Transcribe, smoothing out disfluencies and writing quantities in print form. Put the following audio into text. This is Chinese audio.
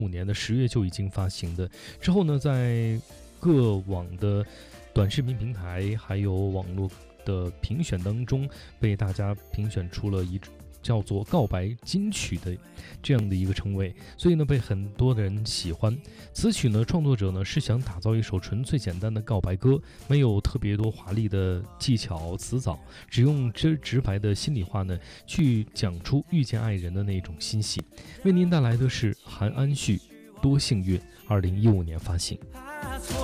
年的10月就已经发行的。之后呢，在各网的短视频平台还有网络的评选当中，被大家评选出了一叫做告白金曲的这样的一个称谓，所以呢被很多的人喜欢。此曲呢创作者呢是想打造一首纯粹简单的告白歌，没有特别多华丽的技巧词藻，只用直白的心里话呢去讲出遇见爱人的那种欣喜。为您带来的是韩安旭多幸运，2015年发行。